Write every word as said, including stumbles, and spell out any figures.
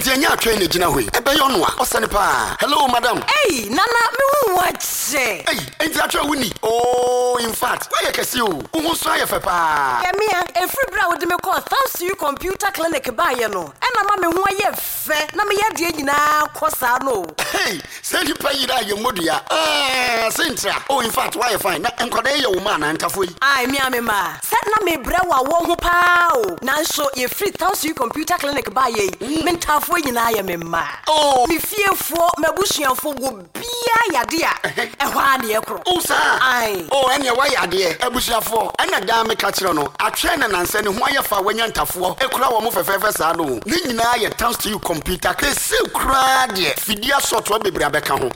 nya atwe na gina hoi ebe yo no a osane pa hello madam hey nana me hu wache hey enti atwe wuni oh in fact why you kesi o wo so ayefe pa ya mia efri bra wo de me call thanks you computer clinic ba ye no e na ma me hu ayefe na me ye de nyina kosa no hey say you pay ira ye modua eh sentra oh in fact why you fine na enkoda ye wo ma na ntafo yi ai me amema set na me bra wa wo ho pa o na so ye free thanks you computer clinic ba ye me ntafo nyina ye me ma oh me fiefo mabusuafo wo bia yade a e ho ade e kro oh sa ai oh ene wa yade abusuafo ena da me ka kire no atwe na nanse ne ho ayefa wanya ntafo e kura wo mo fefefe sa no ni nyina ye thanks to you computer ke se kura de fidia software bebre abeka ho